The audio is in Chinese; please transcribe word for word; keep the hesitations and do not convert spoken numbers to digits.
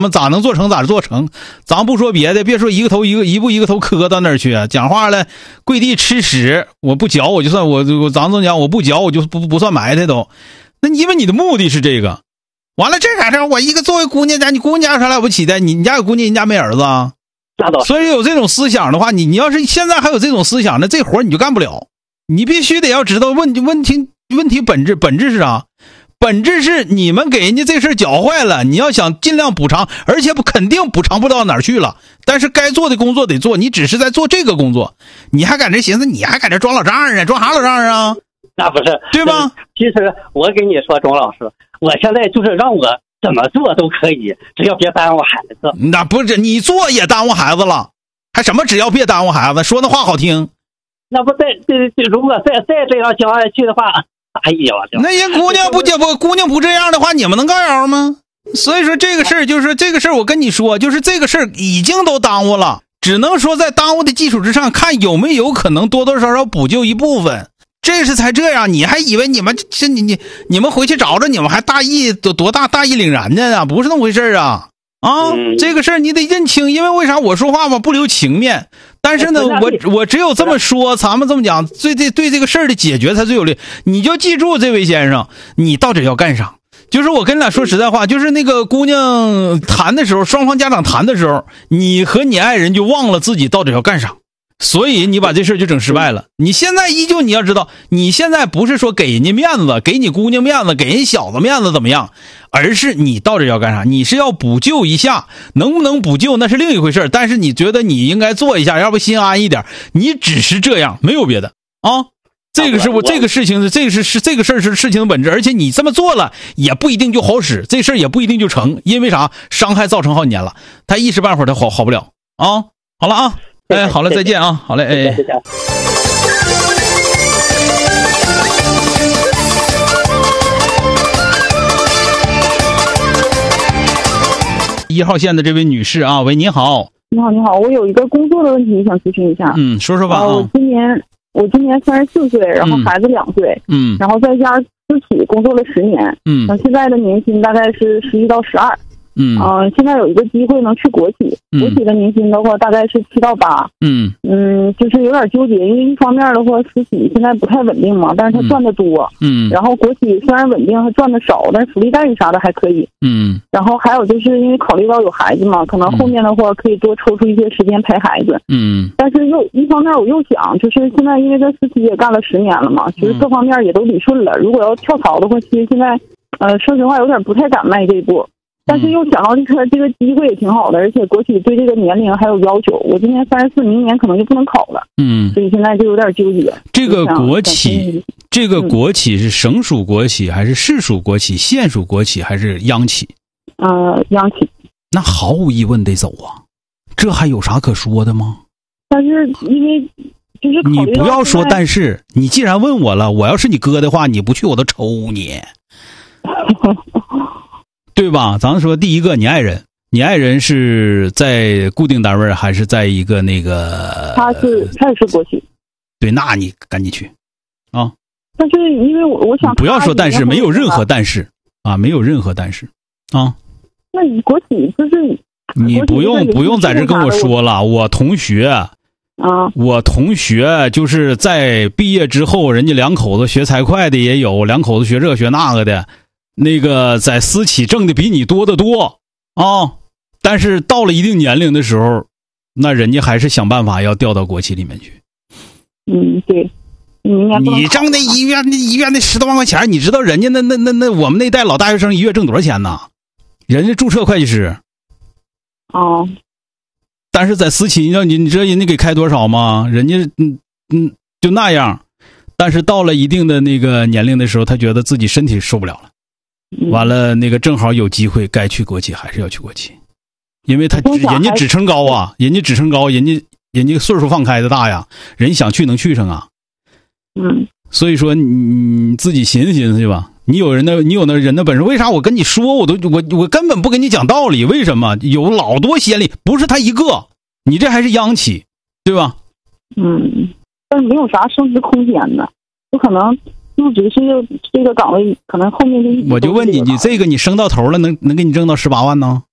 那咋能做成咋做成？咱不说别的，别说一个头一个一步一个头磕到那儿去，讲话了，跪地吃屎，我不嚼我就算我我咱这讲我不嚼我就不不算埋汰都。那因为你的目的是这个，完了这啥事儿？我一个作为姑娘家，你姑娘家有啥了不起的？你你家有姑娘，人家没儿子啊？所以有这种思想的话，你你要是现在还有这种思想，那这活你就干不了。你必须得要知道问问题问题本质，本质是啥？本质是你们给人家这事搅坏了，你要想尽量补偿，而且不肯定补偿不到哪儿去了。但是该做的工作得做，你只是在做这个工作，你还搁这寻思，你还搁这装老丈人啊？装啥老丈人啊？ 那不是对吧？ 其实我跟你说，钟老师，我现在就是让我怎么做都可以，只要别耽误孩子。 那不是你做也耽误孩子了，还什么只要别耽误孩子？说那话好听。 那不再这这如果再再这样交下去的话。哎呀， 那人姑娘不不姑娘不这样的话，你们能干扰吗？所以说这个事儿就是这个事儿，我跟你说，就是这个事儿已经都耽误了，只能说在耽误的基础之上，看有没有可能多多少少补救一部分。这是才这样，你还以为你们这你你你们回去找着你们还大义多多大大义凛然呢？不是那么回事啊！啊， 嗯、 这个事儿你得认清，因为为啥我说话吧不留情面。但是呢，我我只有这么说，咱们这么讲，对对对这个事儿的解决才最有利。你就记住，这位先生，你到底要干啥？就是我跟你俩说实在话，就是那个姑娘谈的时候，双方家长谈的时候，你和你爱人就忘了自己到底要干啥，所以你把这事儿就整失败了。你现在依旧你要知道，你现在不是说给人家面子，给你姑娘面子，给人小子面子怎么样？而是你到底要干啥？你是要补救一下，能不能补救那是另一回事，但是你觉得你应该做一下，要不心安一点。你只是这样，没有别的啊。这个是我这个事情，这个是是这个事儿是事情的本质，而且你这么做了也不一定就好使，这事儿也不一定就成，因为啥？伤害造成好几年了，他一时半会儿他好好不了啊。好了啊，哎，好了，再见啊，好嘞，哎。一号线的这位女士啊，喂，你好。 你好，你好，我有一个工作的问题想咨询一下。 嗯，说说吧。啊、 我今年我今年三十四岁，然后孩子两岁。 嗯。 然后在家私企工作了十年。 嗯。 现在的年薪大概是十一到十二。 嗯。 呃，现在有一个机会能去国企， 嗯、 国企的年薪的话大概是七到八。 嗯。 嗯，就是有点纠结，因为一方面的话，私企现在不太稳定嘛，但是他赚的多。 嗯。 然后国企虽然稳定，他赚的少，但是福利待遇啥的还可以。 嗯。 然后还有就是因为考虑到有孩子嘛，可能后面的话可以多抽出一些时间陪孩子。 嗯。 但是又一方面我又想，就是现在因为在私企也干了十年了嘛，其实各方面也都理顺了。如果要跳槽的话，其实现在，呃，说实话有点不太敢迈这一步。但是又想到这个这个机会也挺好的，而且国企对这个年龄还有要求，我今年三十四，明年可能就不能考了。 嗯。 所以现在就有点纠结。 这个国企，这个国企是省属国企还是市属国企、县属国企还是央企？ 呃，央企。 那毫无疑问得走啊，这还有啥可说的吗？ 但是因为就是你不要说，但是你既然问我了，我要是你哥的话，你不去我都抽你，对吧？咱说第一个，你爱人，你爱人是在固定单位还是在一个那个？ 他是他也是国企。 对，那你赶紧去啊！ 但是因为我我想不要说但是，没有任何但是啊，没有任何但是啊。 那你国企就是你不用不用在这跟我说了，我同学啊， 我同学就是在毕业之后，人家两口子学财会的也有，两口子学这学那个的，那个在私企挣的比你多得多啊。但是到了一定年龄的时候，那人家还是想办法要调到国企里面去。 嗯，对。 你挣的医院的医院的十多万块钱，你知道人家那那那那我们那代老大学生一月挣多少钱呢？人家注册会计师。 哦。 但是在私企，你知道你你知道人家给开多少吗？人家嗯嗯就那样。但是到了一定的那个年龄的时候，他觉得自己身体受不了了。完了，那个正好有机会该去国企，还是要去国企，因为他人家职称高啊，人家职称高，人家人家岁数放开的大呀，人想去能去上啊。 嗯， 所以说你你自己寻思寻思去吧。你有人的，你有那人的本事，为啥我跟你说，我都我我根本不跟你讲道理？为什么？有老多先例，不是他一个，你这还是央企，对吧？ 嗯，但是没有啥升值空间的，有可能入职是这个岗位，可能后面就我就问你，你这个你升到头了，能能给你挣到十八万呢？